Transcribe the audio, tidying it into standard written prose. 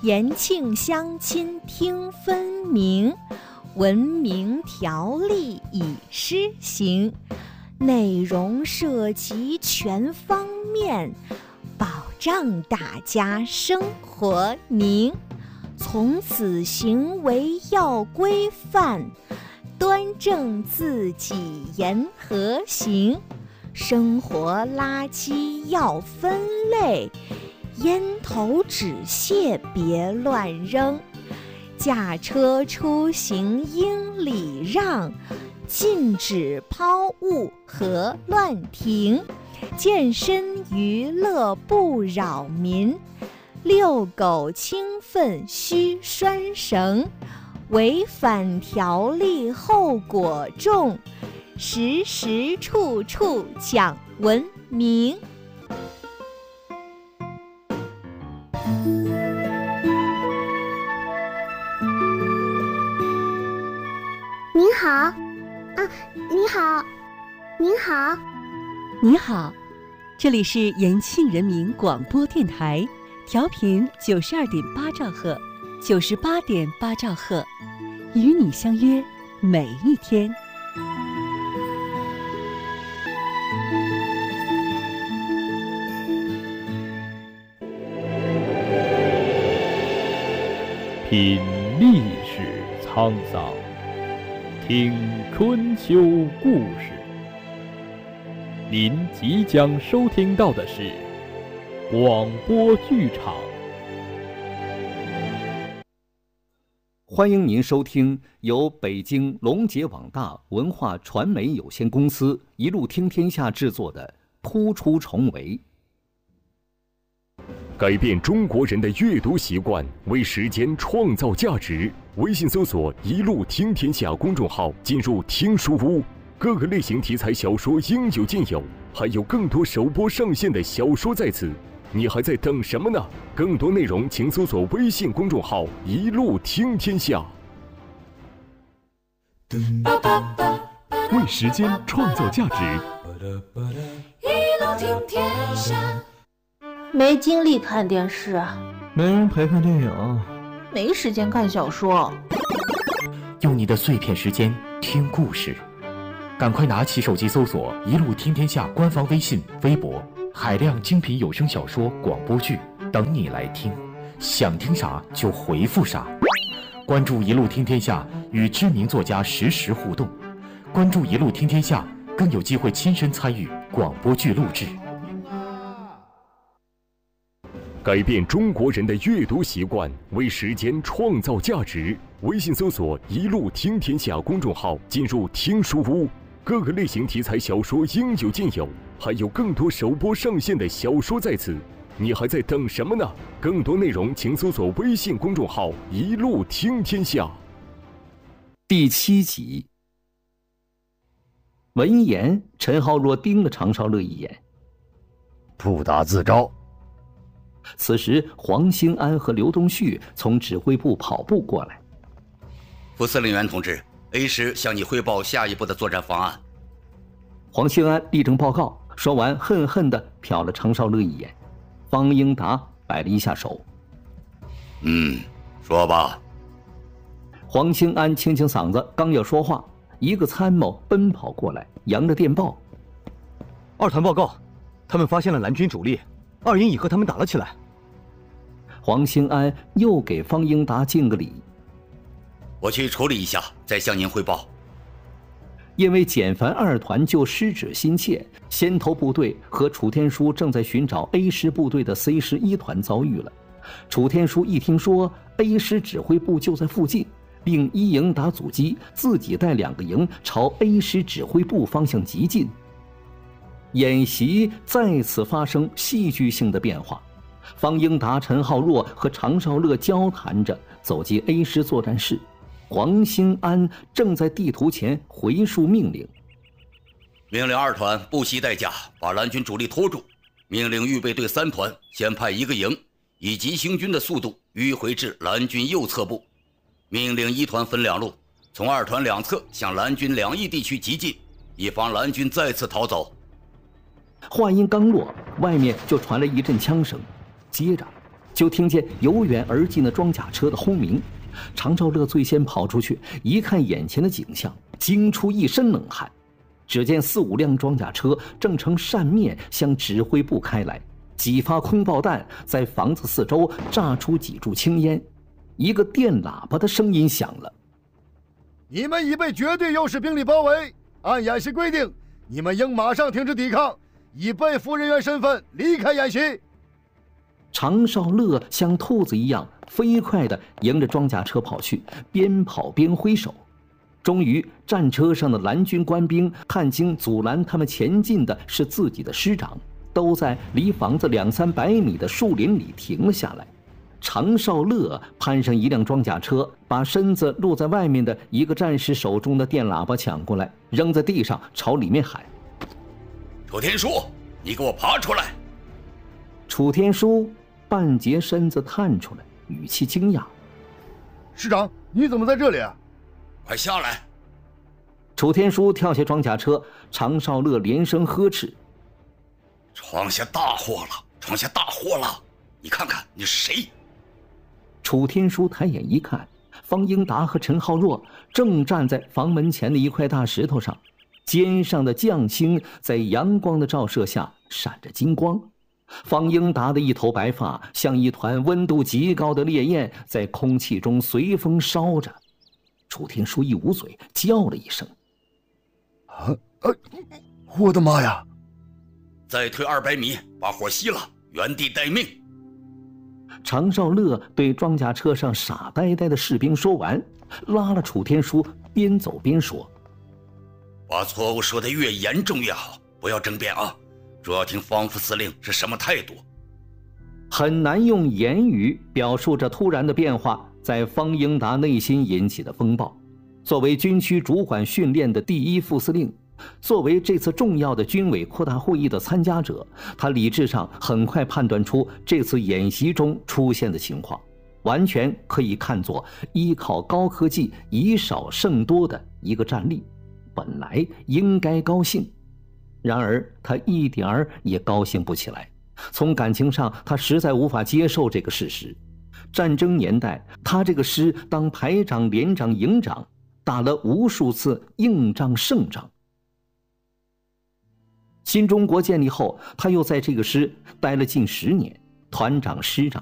延庆乡亲听分明，文明条例已施行，内容涉及全方面，保障大家生活宁。从此行为要规范，端正自己严和行。生活垃圾要分类，烟头纸屑别乱扔。驾车出行应礼让，禁止抛物和乱停。健身娱乐不扰民，遛狗清粪须拴绳。违反条例后果重，时时处处讲文明。 您好，啊，你好，您好， 你好，这里是延庆人民广播电台，调频92.8兆赫，98.8兆赫，与你相约每一天。 品历史沧桑，听春秋故事。您即将收听到的是广播剧场。 欢迎您收听由北京龙杰网大文化传媒有限公司一路听天下制作的《突出重围》。 改变中国人的阅读习惯，为时间创造价值。微信搜索“一路听天下”公众号，进入听书屋，各个类型题材小说应有尽有，还有更多首播上线的小说在此。你还在等什么呢？更多内容请搜索微信公众号“一路听天下”。为时间创造价值， 一路听天下。 没精力看电视， 没人陪看电影， 没时间看小说。 用你的碎片时间听故事，赶快拿起手机搜索“一路听天下”官方微信、微博，海量精品有声小说、广播剧等你来听，想听啥就回复啥。关注“一路听天下”，与知名作家实时互动。关注“一路听天下”，更有机会亲身参与广播剧录制。 改变中国人的阅读习惯，为时间创造价值。微信搜索“一路听天下”公众号，进入听书屋，各个类型题材小说应有尽有，还有更多首播上线的小说在此。你还在等什么呢？更多内容请搜索微信公众号“一路听天下”。 第7集。闻言，陈浩若盯了常少乐一眼， 不打自招。 此时，黄兴安和刘东旭从指挥部跑步过来。 副司令员同志 ，A 师向你汇报下一步的作战方案。 黄兴安立正报告，说完恨恨地瞟了常少乐一眼。方英达摆了一下手。 说吧。 黄兴安清清嗓子，刚要说话，一个参谋奔跑过来，扬着电报： 二团报告，他们发现了蓝军主力。2营已和他们打了起来。 黄兴安又给方英达敬个礼。 我去处理一下，再向您汇报。 因为简繁2团就失职心切，先头部队和楚天舒正在寻找 A 师部队的 C 师1团遭遇了。楚天舒一听说 A 师指挥部就在附近，令1营打阻击，自己带2个营朝 A 师指挥部方向急进。演习再次发生戏剧性的变化，方英达、陈浩若和常少乐交谈着走进 A 师作战室。黄兴安正在地图前回述命令： 命令2团不惜代价把蓝军主力拖住，命令预备队3团先派1个营，以急行军的速度迂回至蓝军右侧部，命令1团分2路，从2团两侧向蓝军2翼地区急进，以防蓝军再次逃走。 话音刚落，外面就传来一阵枪声，接着就听见由远而近的装甲车的轰鸣。常兆乐最先跑出去，一看眼前的景象，惊出一身冷汗。只见4、5辆装甲车正呈扇面向指挥部开来，几发空爆弹在房子四周炸出几柱青烟。一个电喇叭的声音响了：“ 你们已被绝对优势兵力包围，按演习规定，你们应马上停止抵抗，以被俘人员身份离开演习。” 常少乐像兔子一样飞快地迎着装甲车跑去，边跑边挥手。终于，战车上的蓝军官兵看清阻拦他们前进的是自己的师长，都在离房子2、300米的树林里停了下来。常少乐攀上一辆装甲车，把身子露在外面的一个战士手中的电喇叭抢过来，扔在地上，朝里面喊：“ 楚天舒，你给我爬出来！” 楚天舒半截身子探出来，语气惊讶：“ 师长，你怎么在这里啊？ 快下来！” 楚天舒跳下装甲车，常少乐连声呵斥：“ 闯下大祸了！闯下大祸了！你看看你是谁？” 楚天舒抬眼一看，方英达和陈浩若正站在房门前的一块大石头上，肩上的将星在阳光的照射下闪着金光。方英达的一头白发像一团温度极高的烈焰，在空气中随风烧着。楚天舒一捂嘴，叫了一声：“ 我的妈呀！” 再退200米，把火熄了，原地待命。 常少乐对装甲车上傻呆呆的士兵说完，拉了楚天舒，边走边说：“ 把错误说得越严重越好，不要争辩啊，主要听方副司令是什么态度。” 很难用言语表述这突然的变化在方英达内心引起的风暴。作为军区主管训练的第1副司令，作为这次重要的军委扩大会议的参加者，他理智上很快判断出这次演习中出现的情况，完全可以看作依靠高科技以少胜多的一个战例，本来应该高兴。然而他一点儿也高兴不起来，从感情上他实在无法接受这个事实。战争年代，他这个师当排长、连长、营长，打了无数次硬仗胜仗。新中国建立后，他又在这个师待了近10年，团长、师长